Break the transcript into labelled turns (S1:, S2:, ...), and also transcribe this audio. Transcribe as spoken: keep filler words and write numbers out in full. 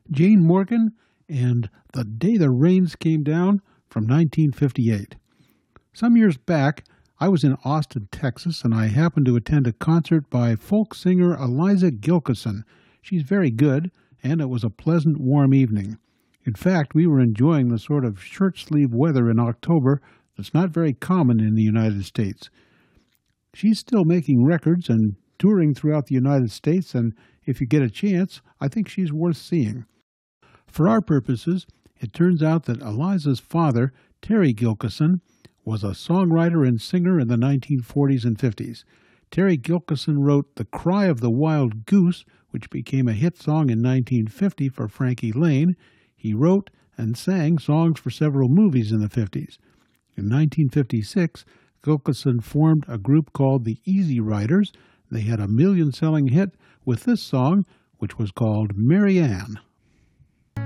S1: Jane Morgan and The Day the Rains Came Down from nineteen fifty-eight. Some years back, I was in Austin, Texas, and I happened to attend a concert by folk singer Eliza Gilkyson. She's very good, and it was a pleasant, warm evening. In fact, we were enjoying the sort of shirt-sleeve weather in October that's not very common in the United States. She's still making records and touring throughout the United States, and if you get a chance, I think she's worth seeing. For our purposes, it turns out that Eliza's father, Terry Gilkyson, was a songwriter and singer in the nineteen forties and fifties. Terry Gilkyson wrote The Cry of the Wild Goose, which became a hit song in nineteen fifty for Frankie Laine. He wrote and sang songs for several movies in the fifties. In nineteen fifty-six, Gilkyson formed a group called the Easy Riders. They had a million-selling hit with this song, which was called Mary Ann.